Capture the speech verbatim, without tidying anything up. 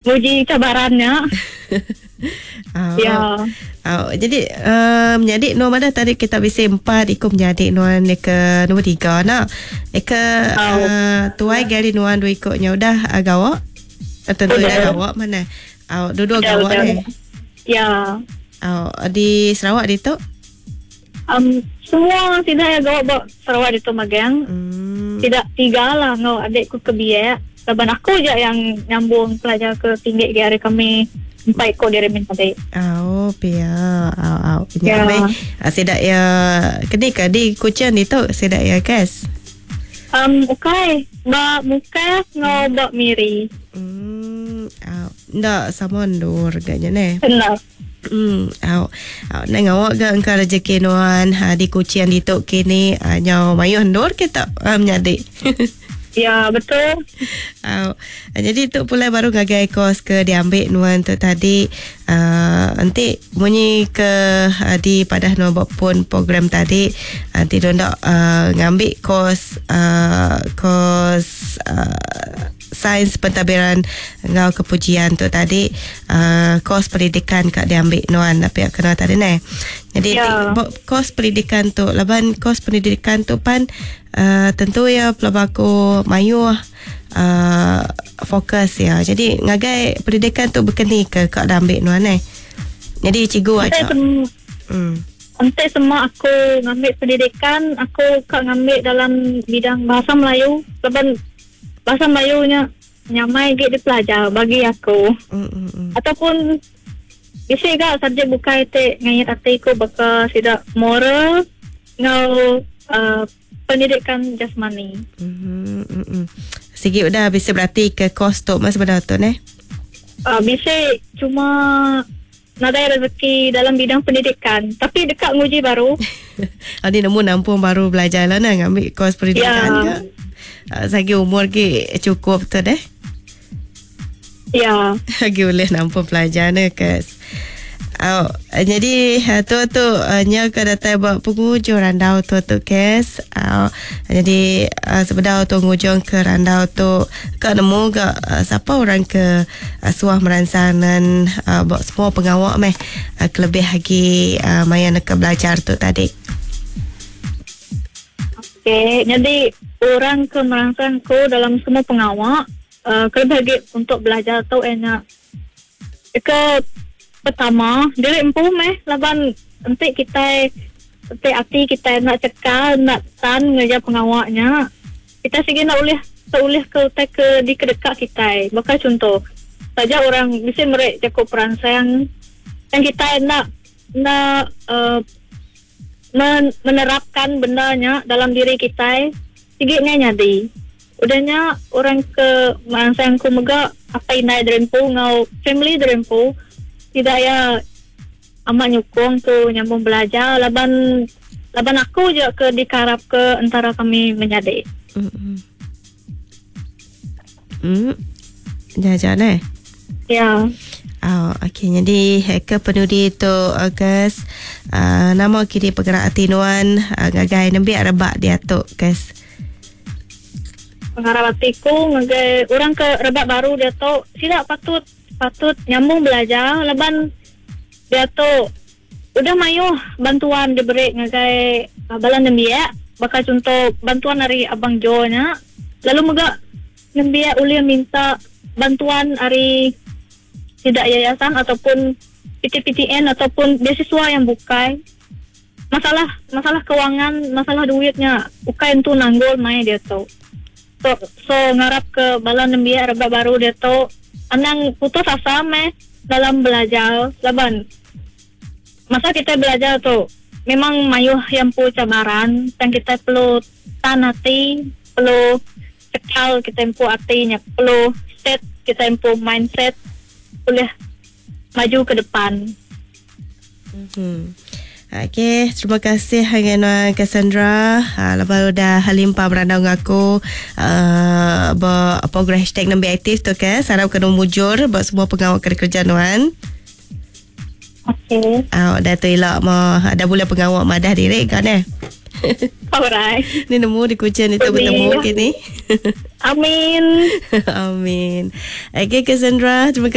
muji cabarannya. Oh. Ya. Oh, jadi um, menjadi nombor dah tadi kita bisa empat ikut menjadi nuan ke nombor tiga nak. Eka Oh. uh, tuai gali nuan dua ikutnya udah uh, gawak. Tentu dah gawak mana. Oh, dua-dua Betul, gawak betul. ni. Ya. Oh, di Sarawak di tu. Um, semua tidak ya gawak bawa Sarawak itu magang. Hmm. Tidak tiga lah ngau adikku ke biaya. Laban aku je yang nyambung pelajar ke tinggi di hari kami empat ekor dia remin tadi. Oh, pia. Oh, oh. Ya. Nyamai. Ah, sedak ya. Kini ke di Kuching di tu sedak ya kes. Um, okay. Ba muka ngau ba miri. Hmm. Oh, ndak sama ndur gaknya ne. Benar. Hmm, aw, aw, nang awak ga engkau rezeki nuan ha, di Kuching di tok kini uh, nyau mayu hendur kita uh, menjadi. Ya, betul. Aw, jadi tu pula baru ngagai kos ke diambil nuan tu tadi uh, nanti bunyi ke uh, di padah nuan buat pun program tadi nanti uh, ndak uh, ngambil kos uh, kos uh, sains pentadbiran ngau kepujian tu tadi uh, kos pendidikan kak diambil nuan tapi kena tadi ne. Jadi Ya. ti- kos pendidikan tu laban kos pendidikan tu pan uh, tentu ya pelabaku mayu uh, fokus ya. Jadi ngagai pendidikan tu berkeni ke kak diambil nuan ne. Jadi cikgu Nanti, aja. sem- Hmm. nanti semua aku ngambil pendidikan, aku kak ngambil dalam bidang bahasa Melayu. Laban bahasa Melayunya nyamai git di pelajar bagi aku. Hmm, hmm, hmm. Ataupun bisa gak subjek buka itu ngayat hatiku baka sidak moral ngau uh, pendidikan jasmani. Hmm, hmm, hmm. Sikit udah bisa berarti ke kos tu mas benar tu ne. Uh, bisa cuma nadai rezeki dalam bidang pendidikan. Tapi dekat nguji baru. Adi nemu nampung baru belajar lah nak ambil kos pendidikan Ya. ke. Uh, sagi umur ke cukup tu deh. Ya. Lagi boleh nampung pelajar ni kes. Oh, jadi uh, tu tu uh, nya ke datang buat penghujung randau tu tu kes. Oh, jadi uh, sebenarnya tu ngujung ke randau tu kak nemu ke uh, siapa orang ke uh, suah meransangan uh, buat semua pengawak meh uh, kelebih lagi uh, maya nak belajar tu tadi. Okay. Jadi orang ke merangsangku dalam semua pengawak uh, kelebih untuk belajar tu enak. Ke pertama diri empuh meh laban nanti kita nanti hati kita nak cekal nak tan ngejar pengawaknya kita segi nak ulih tak ulih ke ke di kedekat kita bakal contoh saja orang bisa merek cukup perangsang yang kita nak nak uh, men- menerapkan bendanya dalam diri kita segi nyadi udahnya orang ke merangsang ku mega apa inai derempu ngau family derempu tidak ya amat nyukung tu nyambung belajar laban laban aku je ke dikarap ke antara kami menjadi. Hmm. Hmm. Jajan eh. Ya. Oh, okey. Jadi ke penudi tu guys. Uh, nama kiri penggerak tinuan uh, ngagai nembi rebak dia tu guys. Pengharap hatiku ngagai orang ke rebak baru dia tu tidak patut patut nyambung belajar laban dia tu udah mayu bantuan diberi ngagai uh, balan nembia bakal contoh bantuan dari abang Jo nya lalu mega nembia uli minta bantuan dari tidak yayasan ataupun P T P T N ataupun beasiswa yang bukai masalah masalah keuangan masalah duitnya bukai itu nanggul mai dia tu so, so ngarap ke balan nembia rebak baru dia tu anang putus asa meh dalam belajar laban masa kita belajar tu memang mayuh yang pu cabaran dan kita perlu tan hati perlu cekal kita empu hatinya perlu set kita empu mindset boleh maju ke depan. Hmm. Okey, terima kasih dengan Cassandra. Ha, lepas dah halimpa berandau ngaku uh, ba program hashtag nembi aktif tu ke sarap kena mujur buat semua pengawal kerja nuan. Okey. Ah, uh, dah tu elok mau ada bulan pengawal madah diri kan eh. Alright. Ni nemu di Kuching itu bertemu kini. Amin. Amin. Okey Cassandra, terima